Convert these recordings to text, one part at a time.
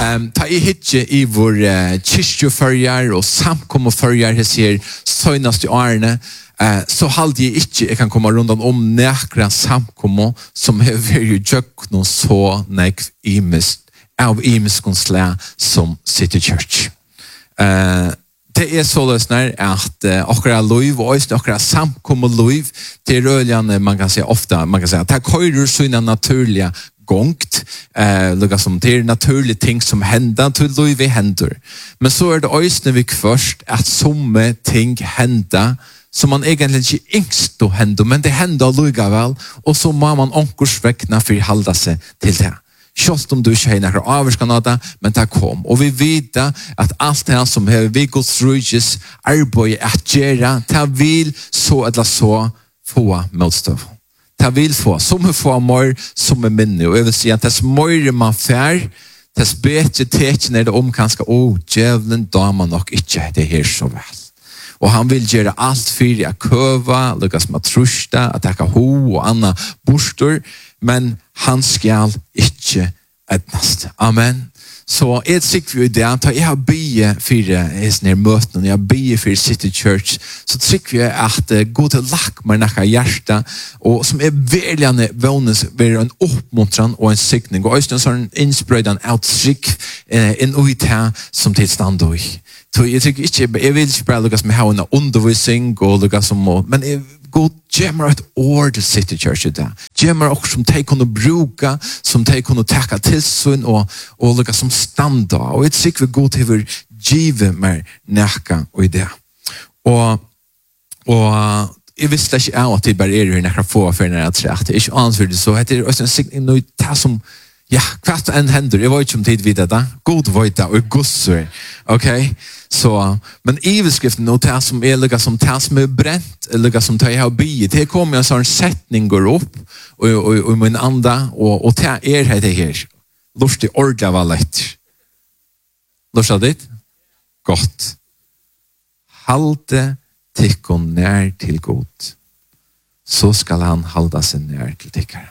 Ta I hitje I vår kyrkjøfølger og samkommefølger her sier søgnast I årene, så halde jeg ikke jeg kan komme rundt om nekra samkommer som har vært gjøk noe så nek av imiskonsle som City Church. Det så løsner at akkurat liv og også akkurat samkommer liv til røljene, man kan si ofta, man kan si at det køyrer sånne naturlige gongt, lukka som det naturlige ting som hender til liv I hender. Men så det også vi først at somme ting hender som man egentlig ikke yngst å hende, men det hender likevel, og så må man onkursvekna for å holde seg til det. Kjost om du ikke har noen avvarskan av det, men det kom. Og vi vet at alt det som har vi Guds rujus arbeid at gjøre, det vil så eller så få motstøv. Det vil få, som vi får mer, som minne. Og jeg vil si at dess mer man fer, dess bedre tekene det kanskje, djevelen da man nok ikke det her så vel. Og han vil gjøre alt for å køve, lukkes med trusta, at jeg kan ho og anna bostor, men han skal ikke etnast. Amen. Så jeg sikker vi I det, at jeg har bygget for sånne møtene, jeg har bygget for City Church, så sikker vi at god til lagt meg nakka hjertet, og som velgjende vånes være en oppmuntran og en sikning, og også en sånn innsprøyden uttrykk inn og I det som tilstand I. Så jeg tykker ikke, jeg vil ikke bare lukkes med ha en undervisning, og lukkes som må, men god gjemmer et år til City Church I det. Gjemmer også som de kunne bruke, som de kunne takke tilsyn, og lukkes som standa. Og jeg tykker vi god til å give meg nækka I det. Og jeg visste ikke at det bare her nækka få for når jeg trekt. Det ikke annet for det, så heter det også en sikning noe det som ja, kvart enn hender. Jeg vet ikke om tid videre da. God vet det, og gosser. Ok? Så, men iveskriften og det som lukka som det som brent, lukka som det jeg har bygget, det kommer en sånn setning går opp, og min anda, og det det her. Lust I ordla var lett. Lust av ditt? Godt. Halde tikkon nær til god, så skal han halda seg nær til tikkere.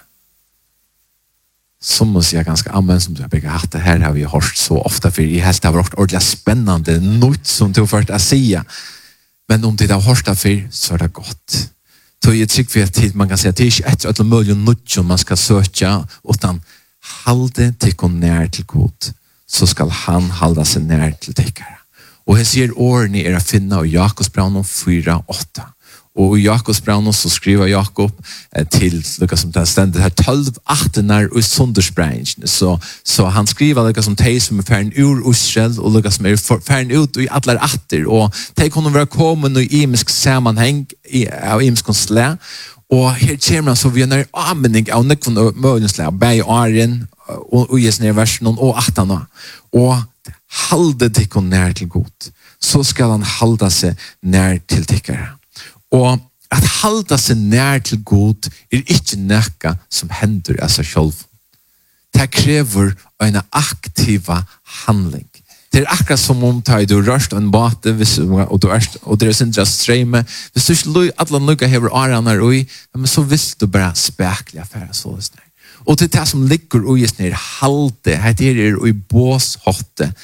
Som må säga ganska amen som du har byggt det här har vi hört så ofta för I helt har varit ordentligt spännande något som du först att säga. Men om det har hört det för så det gott. Så jag tycker att man kan säga att det är inte ett eller möjligt något som man ska söka utan halde till nær till god så ska han halda sig nær till tikkare. Och här ser åren att finna och Jakobsbrevet 4:8. Og I Jakobsbrevet så skriver Jakob til lukka som det stendet her 12:18 og sundersbreingen. Så han skriver lukka som de som færen ur Israel og lukka som færen ut I allar atter. Og de kunne være kommet I imisk sammanheng av imisk slæ. Og her kommer han så vi en anmenning av nekvån møgenslæ, bei åren og i sånne versen og 18. Og halde tikkon nær til god. Så skal han halda seg nær til tikkere. Og at halda seg nær til god ikke nekka som hender av seg selv. Det krever en aktiva handling. Det akkurat som om du rørst en bate og det sin just strømme. Hvis du ikke alle noe hever årene men så vil du bare spekle affære så snart. Og det det som ligger I snart halde, det I båshotte,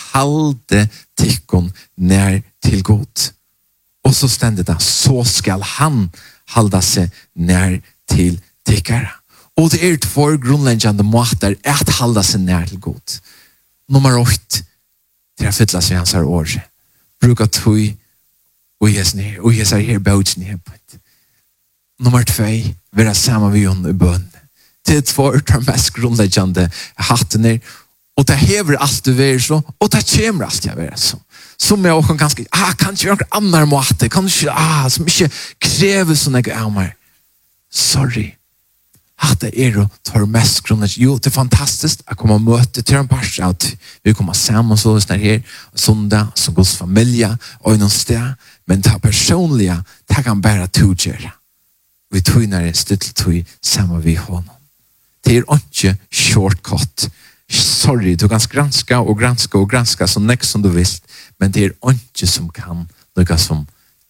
halde tikkon nær til god. Og så stender det, så skal han halda seg nær til tikkere. Og det 2 grunnleggende måter at halda seg nær til god. Nummer 8, det fylla seg hans år. Bruka tog, og jeg ser her bautsen her på et. Nummer 2, være sammen med henne I bønn. Det 2 mest grunnleggende hattene, og det hever alt du være så, og det kommer alt jeg være så. Som jeg også ganske, kan ikke gjøre noen annen måte, kan ikke, som ikke krever sånn jeg av meg. Sorry. At det og tar mest grunnet. Jo, det fantastisk å komme og møte til en par at vi kommer sammen så sånn her, søndag, som Guds familie, og noen sted, men det personlige, det kan bare gjøre. Vi tøyner støtteltøy sammen vi hånden. Det ikke shortcut. Sorry, du kan granska og granska og granska så nek som du visst, men det ikke som kan lukka som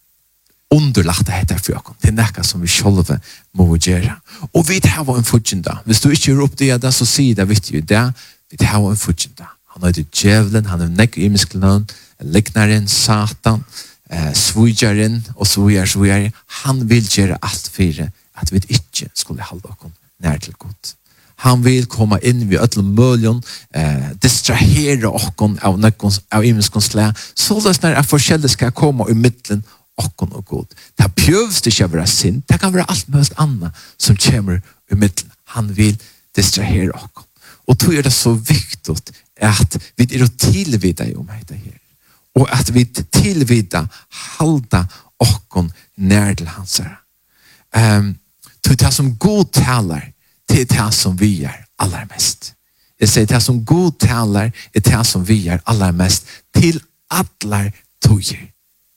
underlagt dette for oss. Det nekka som vi sjølve må gjøre. Og vi har en fudgjenda. Hvis du ikke gjør opp det, så sier det viktig det. Vi har en fudgjenda. Han heter djävulen, han är nek imisklen, liknaren, Satan, svujaren och så vidare. Han vill göra allt för att vi inte skulle hålla oss nær till Gud. Han vill komma in vid ödla möljon, distrahera oss av imenskonsläge, så när att forskjellet ska komma i mittlen oss och Gud. Det behövs det inte vara synd, det kan vara allt möjligt annat som kommer i mittlen. Han vill distrahera oss. Och då är det så viktigt att vi är tillvida om det här. Och att vi tillvida halda oss nær till hans ära. Det som Gud talar, det är det som vi är allra mest. Jag säger det som Gud talar är det som vi är allra mest till alla tojer.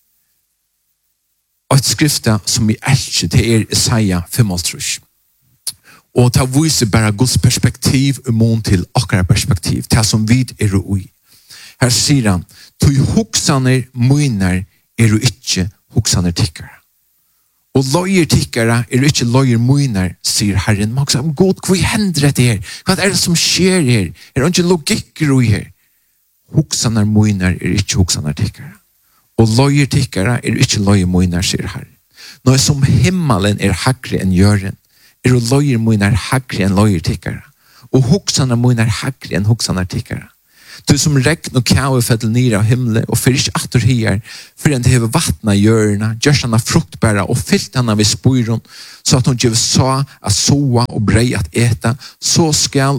Och ett skrifta som vi älskar det Isaiah 5. Och det visar bara Guds perspektiv imot till åkara perspektiv. Det som vi är i. Här säger han, tog hoxaner munar är du inte hoxaner tickare. Og løyer tikkere ikke løyer munar, sier Herren. Man kan si, God, hva hender det her? Hva det som skjer her? Det ikke logikker i her. Hoksaner munar ikke hoksaner tikkere. Og løyer tikkere ikke løyer munar, sier Herren. Nå som himmelen hakre enn jøren, løyer munar hakre enn løyer tikkere. Og hoksaner munar hakre enn hoksaner tikkere. Du som regn og kjau fedel nere av himle og fyrir ikke atter her for en det hever vattna hjørna, gjørs hana fruktbæra og fyllt hana vid spyron så at hun gjør sa at soa og brei at eta så skal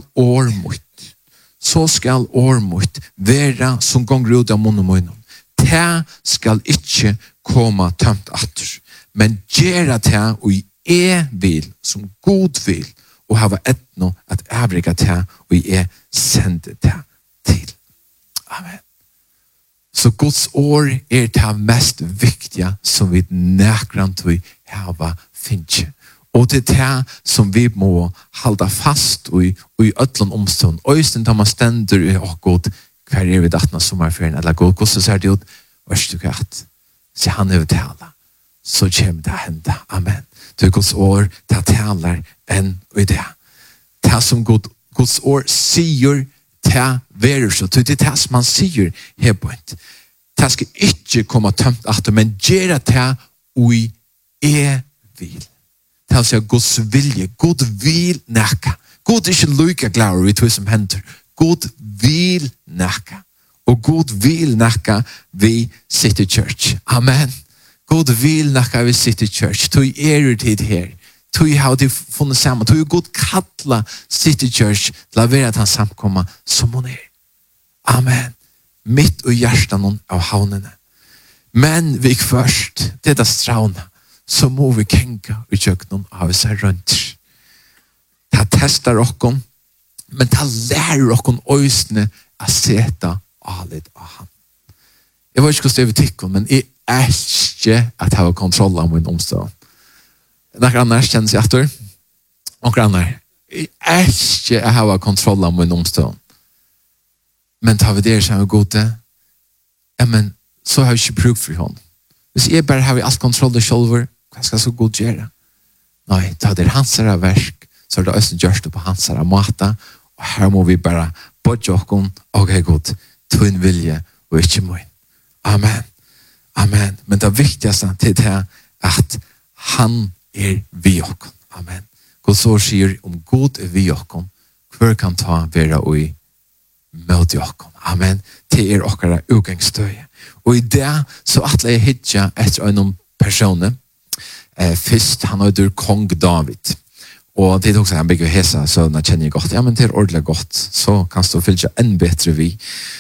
årmut vera som gonger ut av munnen munnen. Det skal ikke koma tømt atter men gjera det og vil som god vil og hava etno at avrika det og sende det til. Amen. Så Guds år det mest viktiga som vi näkrant vi hava finche. Och det det som vi må halda fast i ödlon omstånd. Östen tar man ständer i God kvar vi dattna sommarferien eller God. Och så säger det ut, värst du gott. Så han övertala. Så kommer det hända. Amen. Det Guds år det talar än i det. Det som Guds år säger det verer så. Det er det som man sier her på et. Det skal ikke komme tømt atter, men gjøre det og vil. Det er Guds vilje. God vil nækka. God ikke lykke glad i det som henter. God vil nækka. Og God vil nækka vi City Church. Amen. God vil nækka vi City Church. Du tid her. Tu har det funnet sammen. Tu god kalla City Church til å være at han samkommer som hun Amen. Mitt og hjertan av havnene. Men vi først, det strauna, så må vi kenka i kjøkkenen av seg rundt. Det testar okkon, men det lærer okkon øysene å seta alit av han. Jeg vet ikke hvordan det er tikkon, men jeg elsker at jeg har kontroll av min omstånd. Några annars känner sig efter. Några andra. Jag älskar att ha kontroll av min omstånd. Men tar vi det som är gode, men så har jag inte bruk för honom. Hvis jag bara har allt kontroll och själver, vad ska så god göra? Nej, ta det hans verk, så är det också gjort på hans mata, och här må vi bara bodja okon, okej god, tvin vilje och inte min. Amen. Amen. Men det viktigaste till det att han vi okon. Amen. Guds ord sier om god vi okon, hver kan ta vera og i møte okon. Amen. Det okkara utgangsstøye. Og i det så atle jeg hitja etter en person. Først han heter Kong David. Og det også han bygger hesa, så han kjenner jeg godt. Ja, men det ordentlig godt. Så kan du fylle enn bedre vi.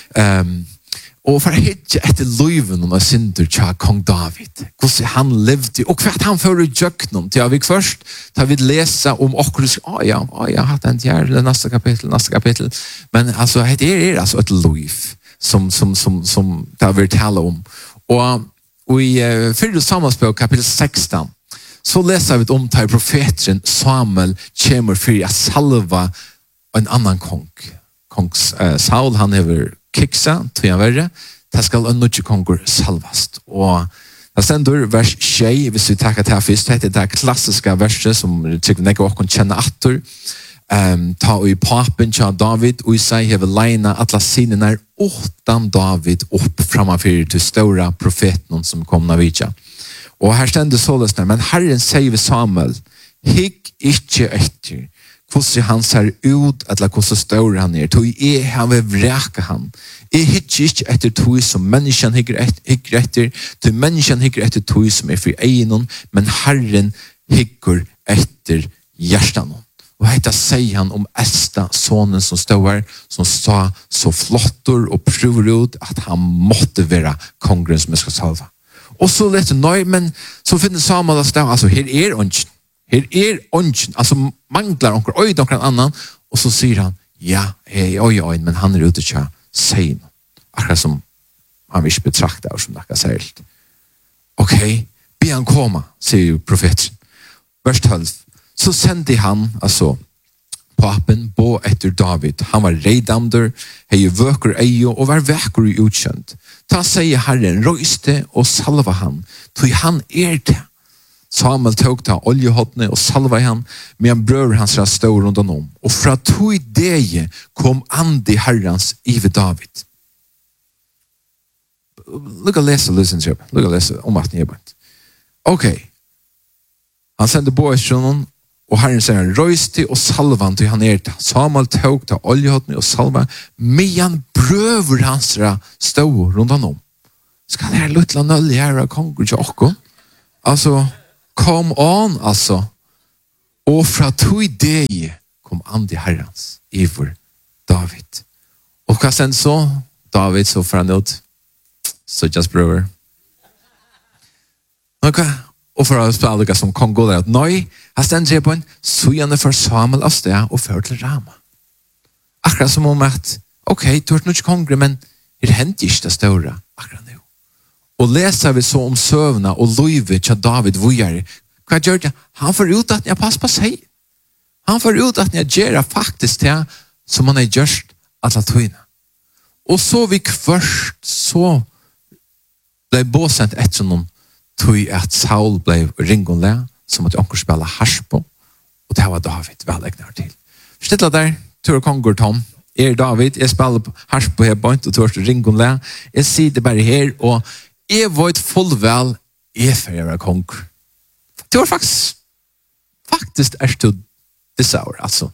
Og for hitja etter løyven og synder til Kong David. Hvordan han levde, og hva han fører i jøknen. Ja, vi først tar vi lesa om okkurus, jeg har hatt en tjær, det neste kapittel. Men altså, det altså et løyv som det vi taler om. Og i 4. Samuelsbok, kapitel 16, så leser vi om til profeteren Samuel kommer for å salva en annan kong. Saul, han hever kiksa, tog han verre, det skal en nødje konger salvast. Og det stender vers 6, hvis vi takker til først, det er det klassiske verset som jeg ikke kjenner atter. ta og i papen tja David og i seg hever leina atla sinene utan David opp framafyr til stora profeten som kom navitja. Og her stender såles der, men Herren sier ved Samuel, hikk ikke etter hvordan han ser ut, eller hvordan stor han tog jeg han vil vreka han. Jeg hikker ikke etter tog som menneskene hikker etter, tog menneskene hikker etter tog som for egen, men Herren hikker etter hjertan. Og dette sier han om Esta, sonen som stod her, som sa så flottor og prøver ut at han måtte være kongen som jeg skal salva. Og så lette nøy, men så finner Samuel at stod, altså her ånden. Her ånden, altså mangler onker, oi, noen annan, og så sier han, ja, oi, men han ute til å si noe. Akkurat som han vil ikke betrakte av som noe særligt. Ok, be han komme, sier profeten. Vers 12. Så sendte han, altså, papen, bo etter David. Han var reidamder, hei vøker eio, og var vekker i utkjent. Ta sier Herren, røyste og salva han, tog han det. Samuel tog ta oljehåttene og salva han, men brøver hans stod rundt om. Og fra tog det kom andi Herrens ive David. Lukk å lese, lukk å lese om at ni Ok. Han sendte boestronen, og Herren sier han, røyste og salva han til han det. Samuel tog ta oljehåttene og salva, men brøver hans stod rundt om. Skal det luttla nølle her av konger til okko? Altså, come on, altså. Og fra tog det kom andi Herrens iver David. Og hva sen så? David så fra ut. Så just brøver. Ok. Og for å spille det som kong går der at nøy, jeg stender på en søgjende for Samuel av sted og fører til Rama. Akkurat som om at, ok, du har ikke kongre, men det hendte ikke det større akkurat nå. Og leser vi så om søvna og løyve til David vujere. Hva gjør det? Han får ut at jeg passer på seg. Han får ut at jeg gjør faktisk det som han har gjort alle tøyene. Og så vi først så ble båsendt etter noen tøy at Saul ble ringonle som at onker spela harspo og det var David velegnar til. Stilla der, tur konger Tom. David, jeg spiller harspo her bort og tur ringonle. Jeg sier det bare her og jeg var et fullvel for jeg var konger. Det var faktisk er det disse år, altså.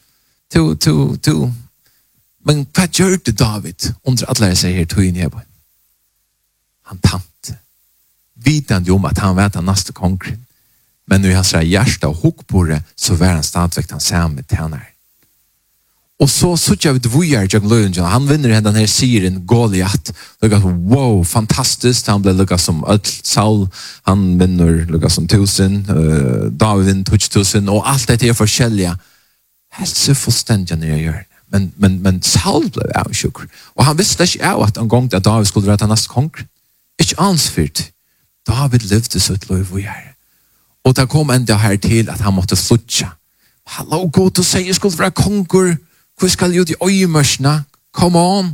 Men hva gjør det David under at lære seg her tøyen jeg var? Han tante. Vitande om at han var den neste konger. Men når han sa hjärsta og hukk på det, så var han stadvekt han samme tjener. Og så jeg vet vujar Jack Løyenden, han vinner den her serien Goliath. Lukket wow, fantastisk. Han ble lukket som Saul, han vinner lukket som 1000, David vinner 2000, og alt dette er forskjellige. Helt så fullstendig når jeg gjør det. Men Saul ble avsjukker. Og han visste ikke av at en gang at David skulle være neste konger. Ikke ansfyrt. David levde så et løy vujar. Og det kom enda her til at han måtte slutja. Hallo, god til å si, jeg skulle være konger. Hvor skal jeg ut i øyemørsene? Come on!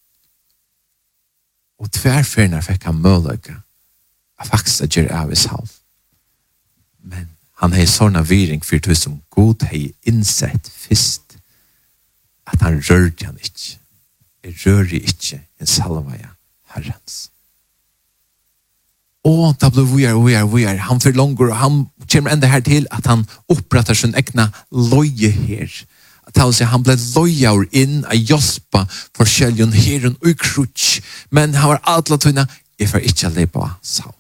Og tverferner fikk han møløyke. Jeg faktisk er gjør av i Saul. Men han har sånne viring for det som god har innsett først at han rørte han ikke. Jeg rører ikke en salvaja Herrens. Og da ble vujar. Han for langer, og han kommer enda her til at han oppretter sin egna løye her. Han ble løyaur inn av Jospa forskjelligen herren og krutsk, men han var alle tøyna, jeg får ikke leve på Saul.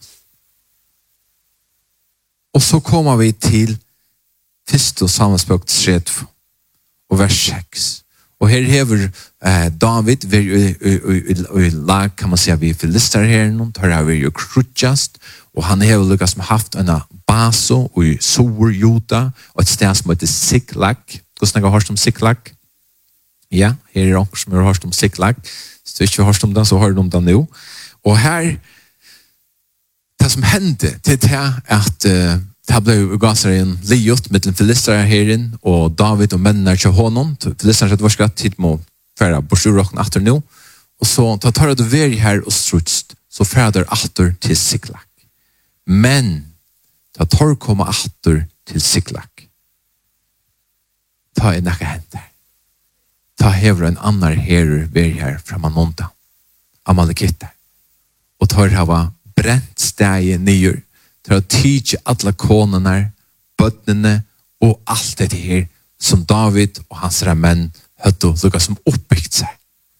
Og så kommer vi til 1. Samuelsbok 3 og vers 6. Og her hever David i lag, kan man si, vi filister her, her har vi jo krutskast, og han hever lukket som haft en baso i Sor, Juda, og et sted som heter Siklag. Hvordan har hørt om Siklag? Ja, her er noen som har hørt om Siklag. Hvis du ikke har hørt om det, så har du om det nå. Og her, det som hendte, det er at det ble ugasseren liot mellom filisterne herren, og David og mennene til honom. Filisterne hadde vært tid med å fære borsjurrokken etter nå. Og så tar det veri her og strutst, så færer atter til Siklag. Men, da tar komme atter til Siklag. ta i nekka henter. Ta hever en annar herur ver her framan undan. Amalekitter. Og tar hava brent stegi nyer. Tar tidsi alla konanar, bøtnene og alt det her som David og hans menn høtto lukka som oppbyggt seg.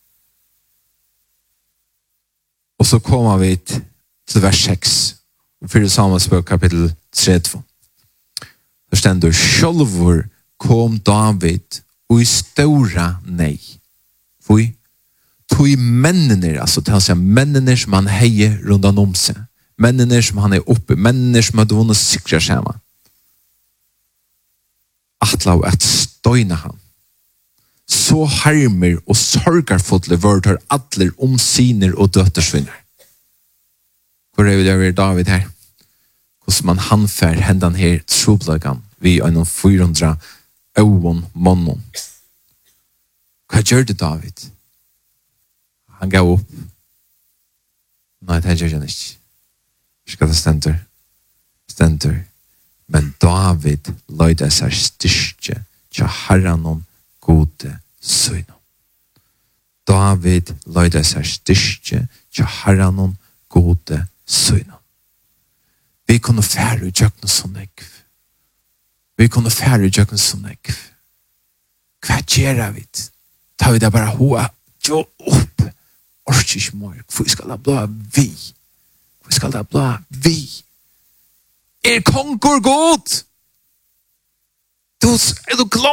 Og så kommer vi til vers 6. Fyrir Samuelsbok kapitel 32. Der stendur, sjálvur kom David og i stora nei. Fui, tog mennene, altså til å si mennene som han heier rundan om seg. Mennene som han oppe, mennene som hadde vunnet sikra skjema. Atla og at støyna han. Så harmer og sorgarfotle vörtar atler siner og døttersvinner. Hvor vi der David her? Hvordan man hanfær hendan her troblagan vi en 400 øvån månån. Hva gjør det David? Han gav opp. Nei, det gjør han ikke. Skal det stendur. Men David løyde seg styrke til herranon gode søgn. David løyde seg styrke til herranon gode søgn. Vi kunne fære i djøkken som nekv. Hva gjør vi? Ta vi det bare hoa, jo opp. Orsk ikke mor. Hvor skal det blå vi? Konkur god! Du, er du glad?